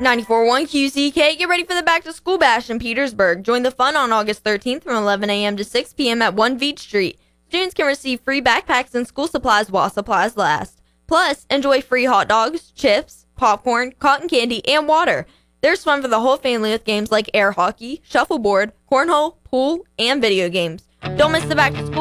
94.1 QCK, get ready for the back-to-school bash in Petersburg. Join the fun on August 13th from 11 a.m. to 6 p.m. at 1 Veach Street. Students can receive free backpacks and school supplies while supplies last. Plus, enjoy free hot dogs, chips, popcorn, cotton candy, and water. There's fun for the whole family with games like air hockey, shuffleboard, cornhole, pool, and video games. Don't miss the back-to-school